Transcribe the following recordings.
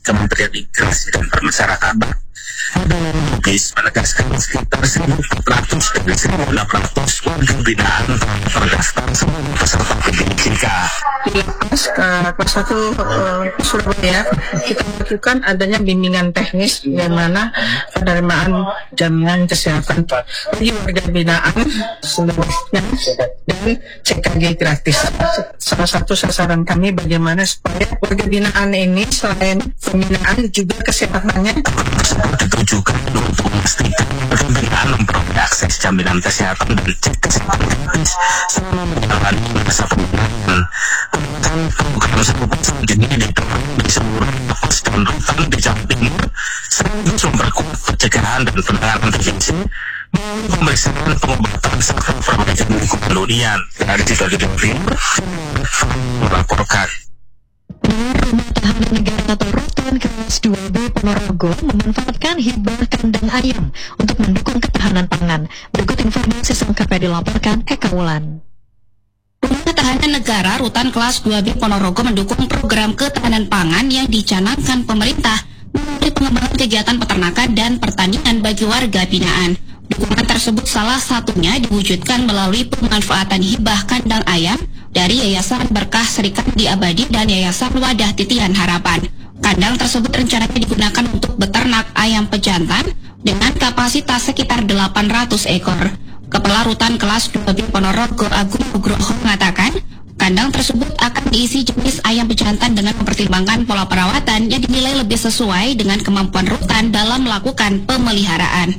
Kementerian Imigrasi dan Permasyarakatan Bugis menegaskan sekitar 1.400 dari 1.600 warga binaan terdaftar sebagai peserta PBJK. Di kelas 1 Surabaya kita lakukan adanya bimbingan teknis di mana penerimaan jaminan kesehatan bagi warga binaan seluruhnya dan CKG gratis. Salah satu sasaran kami bagaimana supaya warga binaan ini selain pembinaan juga kesehatannya Ditujukan untuk memastikan warga binaan memperoleh akses jaminan kesehatan dan cek kesehatan gratis selama menjalani masa pembinaan. Kemudian program serupa selanjutnya diterapkan di seluruh pos dan rutan di Jawa Timur sekaligus memperkuat pencegahan dan penanganan TBC melalui pemeriksaan pengobatan serta perbaikan lingkungan hunian. Dari Jawa Timur melaporkan. Rumah Tahanan Negara atau Rutan Kelas 2B Ponorogo memanfaatkan hibah kandang ayam untuk mendukung ketahanan pangan. Berikut informasi selengkapnya dilaporkan Eka Wulan. Rumah Tahanan Negara Rutan Kelas 2B Ponorogo mendukung program ketahanan pangan yang dicanangkan pemerintah melalui pengembangan kegiatan peternakan dan pertanian bagi warga binaan. Dukungan tersebut salah satunya diwujudkan melalui pemanfaatan hibah kandang ayam dari Yayasan Berkah Serikandi Abadi dan Yayasan Wadah Titian Harapan. Kandang tersebut rencananya digunakan untuk beternak ayam pejantan dengan kapasitas sekitar 800 ekor. Kepala Rutan Kelas 2B Ponorogo Agung Nugroho mengatakan, kandang tersebut akan diisi jenis ayam pejantan dengan mempertimbangkan pola perawatan yang dinilai lebih sesuai dengan kemampuan rutan dalam melakukan pemeliharaan.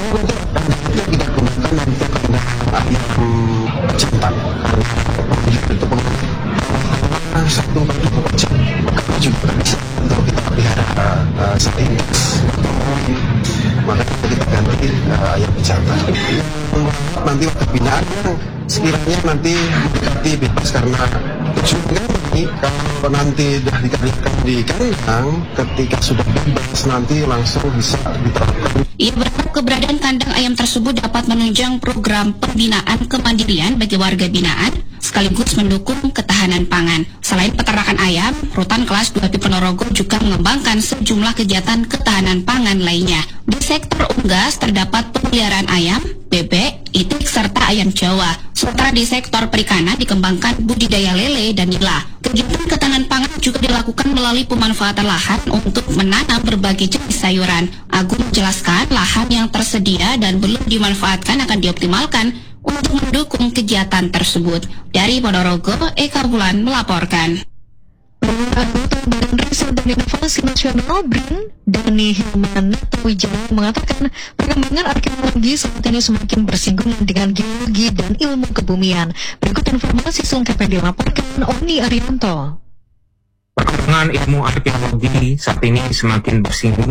Satu juga bisa untuk kita pelihara saat ini, makanya kita ganti ayam pejantan. Nanti waktu binaan sekiranya nanti mendekati bebas karena tujuannya ini kalau nanti sudah dikalikan di kandang ketika sudah bebas nanti langsung bisa diterapkan. Ia berharap keberadaan kandang ayam tersebut dapat menunjang program pembinaan kemandirian bagi warga binaan sekaligus mendukung ketahanan pangan. Selain peternakan ayam, Rutan Kelas 2B Ponorogo juga mengembangkan sejumlah kegiatan ketahanan pangan lainnya. Di sektor unggas terdapat pemeliharaan ayam, bebek, itik, serta ayam Jawa. Sementara di sektor perikanan dikembangkan budidaya lele dan nila. Kegiatan ketahanan pangan juga dilakukan melalui pemanfaatan lahan untuk menanam berbagai jenis sayuran. Agung menjelaskan lahan yang tersedia dan belum dimanfaatkan akan dioptimalkan untuk mendukung kegiatan tersebut. Dari Ponorogo, Eka Wulan melaporkan. Anggota Badan Riset dan Inovasi Nasional BRIN, Dani Hilman Wijaya mengatakan perkembangan arkeologi saat ini semakin bersinggungan dengan geologi dan ilmu kebumian. Berikut informasi selengkapnya dilaporkan Oni Arianto. Perkembangan ilmu arkeologi saat ini semakin bersinggungan